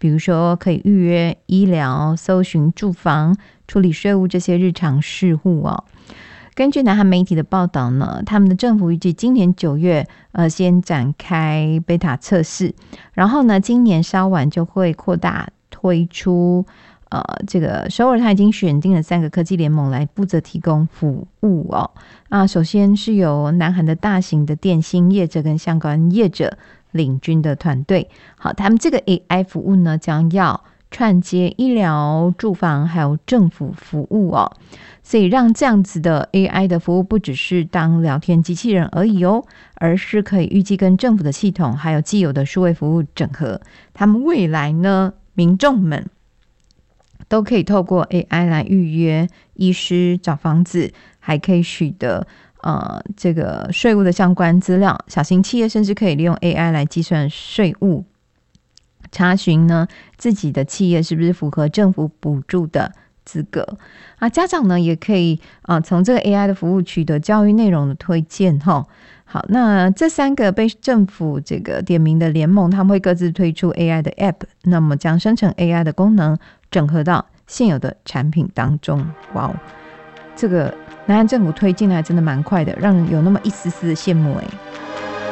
比如说可以预约医疗、搜寻住房、处理税务这些日常事务哦。根据南韩媒体的报道呢，他们的政府预计今年9月先展开贝塔测试，然后呢今年稍晚就会扩大推出这个首尔他已经选定了3个科技联盟来负责提供服务哦。首先是由南韩的大型的电信业者跟相关业者领军的团队。好，他们这个 AI 服务呢将要串接医疗、住房还有政府服务哦，所以让这样子的 AI 的服务不只是当聊天机器人而已哦，而是可以预计跟政府的系统还有既有的数位服务整合。他们未来呢，民众们都可以透过 AI 来预约医师、找房子，还可以取得这个税务的相关资料。小型企业甚至可以利用 AI 来计算税务，查询呢自己的企业是不是符合政府补助的资格。家长呢也可以从这个 AI 的服务取得教育内容的推荐齁。好，那这3个被政府这个点名的联盟，他们会各自推出 AI 的 App， 那么将生成 AI 的功能整合到现有的产品当中。哇哦，这个南韩政府推进来真的蛮快的，让人有那么一丝丝的羡慕